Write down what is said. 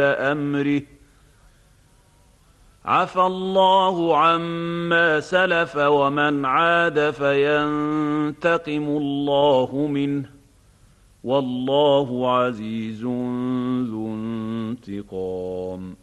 أمره عفى الله عما سلف ومن عاد فينتقم الله منه والله عزيز ذو انتقام.